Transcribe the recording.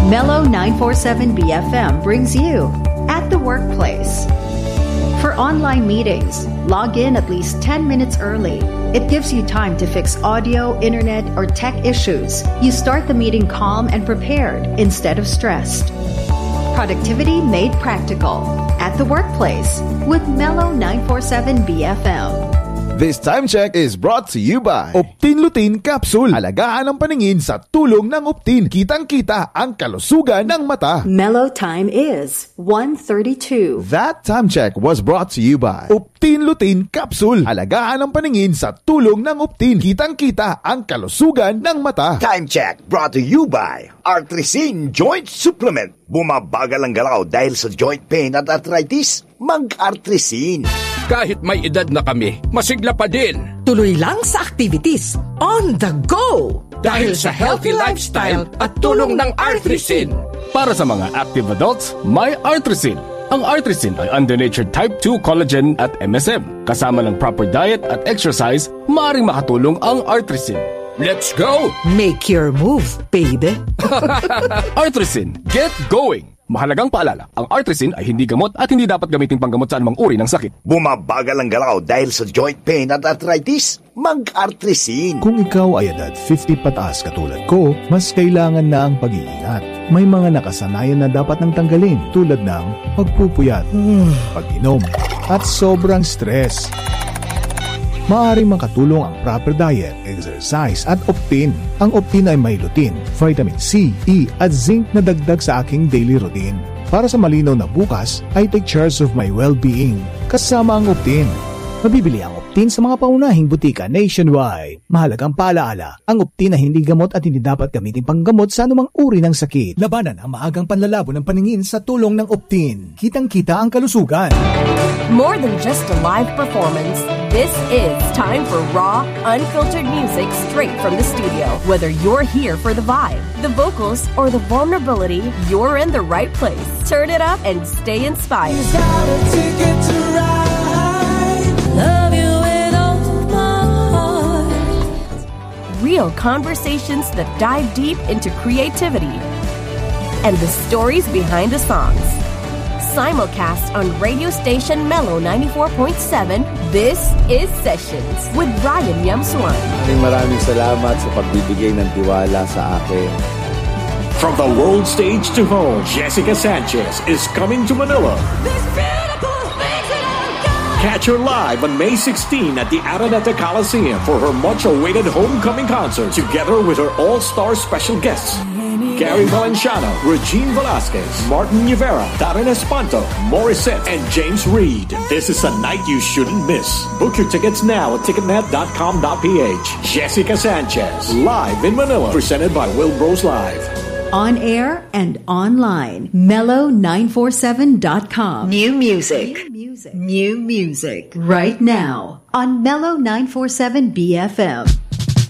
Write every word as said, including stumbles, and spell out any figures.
Mellow nine forty-seven B F M brings you At the Workplace. For online meetings, log in at least ten minutes early. It gives you time to fix audio, internet, or tech issues. You start the meeting calm and prepared instead of stressed. Productivity made practical. At the Workplace with Mellow nine forty-seven B F M. This time check is brought to you by Optin Lutein Capsule. Alagaan ang paningin sa tulong ng Optin. Kitang-kita ang kalusugan ng mata. Mellow time is one thirty-two. That time check was brought to you by Optin Lutein Capsule. Alagaan ang paningin sa tulong ng Optin. Kitang-kita ang kalusugan ng mata. Time check brought to you by Artresin Joint Supplement. Bumabagal ang galaw dahil sa joint pain at arthritis. Mag-Artresin. Kahit may edad na kami, masigla pa din. Tuloy lang sa activities. On the go! Dahil sa healthy lifestyle at tulong ng Artresin. Para sa mga active adults, may Artresin. Ang Artresin ay under-natured type two collagen at M S M. Kasama ng proper diet at exercise, maaaring makatulong ang Artresin. Let's go! Make your move, baby. Artresin, get going! Mahalagang paalala, ang Artresin ay hindi gamot at hindi dapat gamitin panggamot sa anumang uri ng sakit. Bumabagal ang galaw dahil sa joint pain at arthritis. Mag-Artresin. Kung ikaw ay edad fifty pataas katulad ko, mas kailangan na ang pag-iingat. May mga nakasanayan na dapat nang tanggalin tulad ng pagpupuyat, pag-inom, at sobrang stress. Maaaring makatulong ang proper diet, exercise at Optin. Ang Optin ay may lutein, vitamin C, E at zinc na dagdag sa aking daily routine. Para sa malinaw na bukas, I take charge of my well-being kasama ang Optin. Mabibili ang Optin sa mga paunahing butika nationwide. Mahalagang paalaala, ang Optin ay hindi gamot at hindi dapat gamitin panggamot sa anumang uri ng sakit. Labanan ang maagang panlalabo ng paningin sa tulong ng Optin. Kitang-kita ang kalusugan. More than just a live performance, this is time for raw, unfiltered music straight from the studio. Whether you're here for the vibe, the vocals, or the vulnerability, you're in the right place. Turn it up and stay inspired. Love you with all my heart. Real conversations that dive deep into creativity and the stories behind the songs. Simulcast on radio station Mellow ninety-four point seven, this is Sessions with Ryan Yamsuan. Maraming maraming salamat sa pagbibigay ng tiwala sa akin. From the world stage to home, Jessica Sanchez is coming to Manila. Catch her live on May sixteenth at the Araneta Coliseum for her much-awaited homecoming concert, together with her all-star special guests. Gary Valenciano, Regine Velasquez, Martin Rivera, Darren Espanto, Morissette, and James Reid. This is a night you shouldn't miss. Book your tickets now at ticketnet dot com dot p h. Jessica Sanchez, live in Manila, presented by Will Bros Live. On air and online, mellow nine forty-seven dot com. New music. New music. New music. Right now on Mellow nine forty-seven B F M.